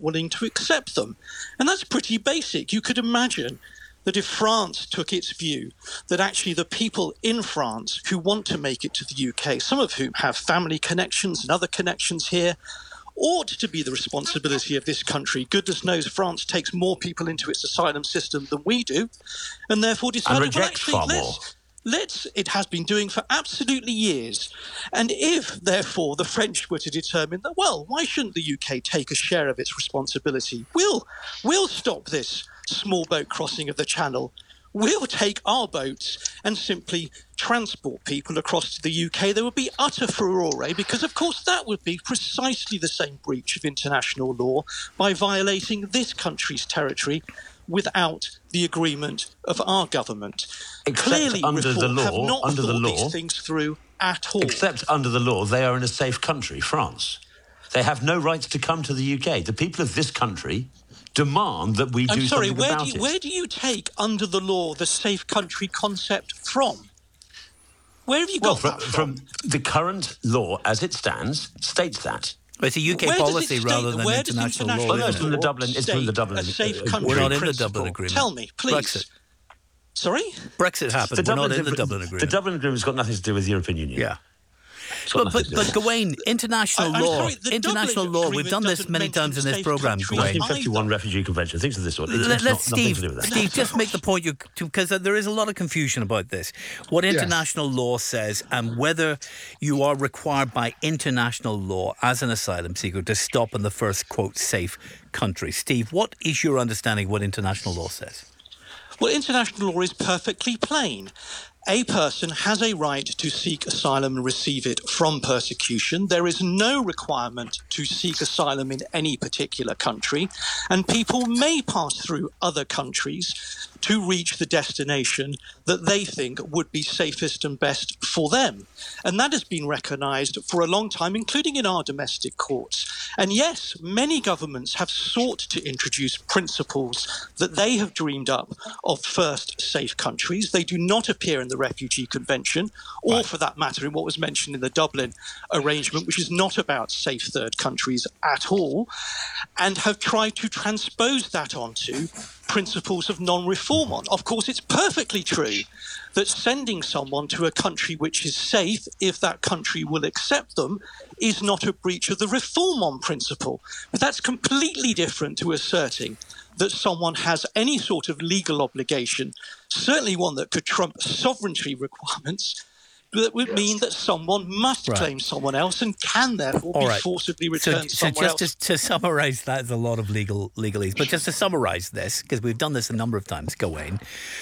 willing to accept them. And that's pretty basic. You could imagine that if France took its view that actually the people in France who want to make it to the UK, some of whom have family connections and other connections here, ought to be the responsibility of this country. Goodness knows France takes more people into its asylum system than we do, and therefore decided, well, actually, it has been doing for absolutely years. And if, therefore, the French were to determine that, well, why shouldn't the UK take a share of its responsibility? We'll stop this small boat crossing of the Channel. We'll take our boats and simply transport people across to the UK. There would be utter furore because, of course, that would be precisely the same breach of international law by violating this country's territory without the agreement of our government. Except clearly, under the law, have not thought these things through at all. Except under the law, they are in a safe country, France. They have no rights to come to the UK. The people of this country demand that we do something about it. Where do you take, under the law, the safe country concept from? Where have you got that from? From the current law, as it stands, states that. It's a UK policy rather than international law. Oh, no, it's from the Dublin. It's from the Dublin. We're not in the Dublin Agreement. Tell me, please. Brexit. Sorry? Brexit happened. We're not in the Dublin Agreement. The Dublin Agreement's got nothing to do with the European Union. Yeah. But Gawain, international law, we've done this many times in this programme, Gawain. 1951 Refugee Convention, things of this sort. Steve, just make the point, because there is a lot of confusion about this. What international law says and whether you are required by international law as an asylum seeker to stop in the first, quote, safe country. Steve, what is your understanding of what international law says? Well, international law is perfectly plain. A person has a right to seek asylum and receive it from persecution. There is no requirement to seek asylum in any particular country, and people may pass through other countries to reach the destination that they think would be safest and best for them. And that has been recognised for a long time, including in our domestic courts. And yes, many governments have sought to introduce principles that they have dreamed up of first safe countries. They do not appear in the Refugee Convention, or for that matter in what was mentioned in the Dublin arrangement, which is not about safe third countries at all, and have tried to transpose that onto principles of non-reform on. Of course, it's perfectly true that sending someone to a country which is safe, if that country will accept them, is not a breach of the reform on principle. But that's completely different to asserting that someone has any sort of legal obligation, certainly one that could trump sovereignty requirements, that would mean that someone must claim someone else and can therefore be forcibly returned somewhere else. So just to summarise, that's a lot of legalese. But just to summarise this, because we've done this a number of times, Gawain,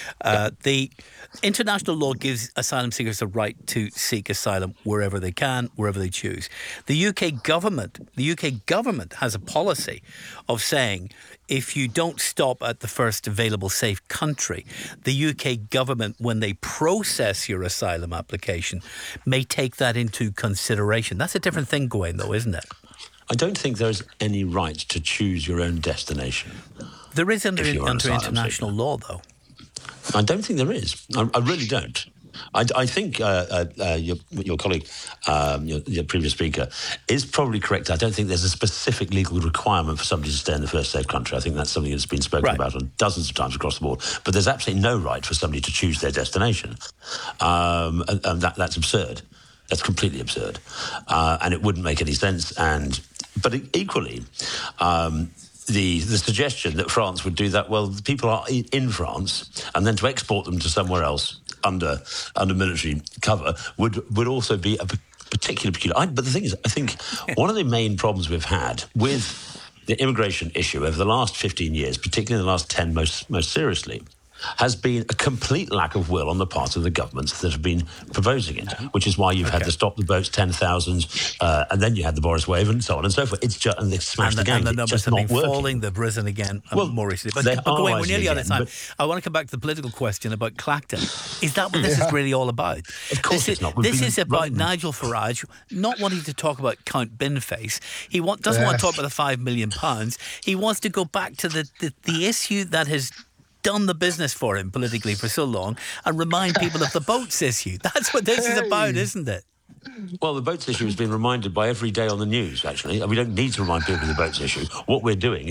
the international law gives asylum seekers the right to seek asylum wherever they can, wherever they choose. The UK government has a policy of saying, if you don't stop at the first available safe country, the UK government, when they process your asylum application, may take that into consideration. That's a different thing, Gawain, though, isn't it? I don't think there's any right to choose your own destination. There is under international law, though. I don't think there is. I really don't. I think your colleague, your previous speaker, is probably correct. I don't think there's a specific legal requirement for somebody to stay in the first safe country. I think that's something that's been spoken about on dozens of times across the board. But there's absolutely no right for somebody to choose their destination. And that's absurd. That's completely absurd. And it wouldn't make any sense. But equally, the suggestion that France would do that, well, the people are in France, and then to export them to somewhere else under military cover would also be a particularly peculiar. But the thing is, I think one of the main problems we've had with the immigration issue over the last 15 years, particularly in the last 10 most seriously, has been a complete lack of will on the part of the governments that have been proposing it, which is why you've had the Stop the Boats 10,000, and then you had the Boris Wave and so on and so forth. It's just, and they've smashed the game. And the numbers have been falling, they've risen again more recently. But Gawain, we're nearly out of time. I want to come back to the political question about Clacton. Is that what this is really all about? Of course it's not. This is about Nigel Farage not wanting to talk about Count Binface. He doesn't want to talk about the £5 million. He wants to go back to the issue that has done the business for him politically for so long and remind people of the boats issue. That's what this is about, isn't it? Well, the boats issue has been reminded by every day on the news, actually. We don't need to remind people of the boats issue. What we're doing